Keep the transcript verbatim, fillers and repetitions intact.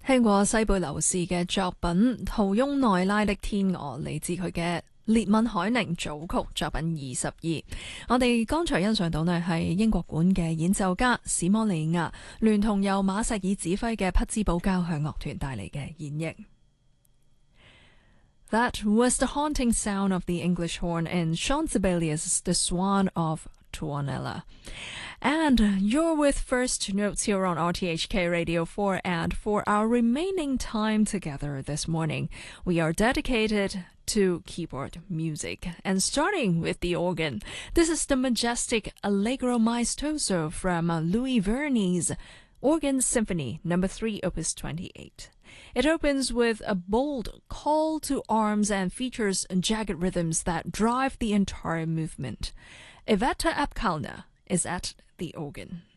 聽過西貝流士嘅作品《陶翁內拉的天鵝》，嚟自佢嘅列敏海寧組曲作品二十二。我哋剛才欣賞到呢係英國館嘅演奏家史摩利亞聯同由馬薩爾指揮嘅匹茲堡交響樂團帶嚟嘅演繹。That was the haunting sound of the English horn in Jean Sibelius' The Swan of Tuonela. And you're with First Notes here on R T H K Radio four, and for our remaining time together this morning, we are dedicated to keyboard music, and starting with the organ. This is the majestic Allegro Maestoso from Louis Vierney's Organ Symphony number three, opus twenty-eight. It opens with a bold call to arms and features jagged rhythms that drive the entire movement. Iveta Apkalna is at the organ.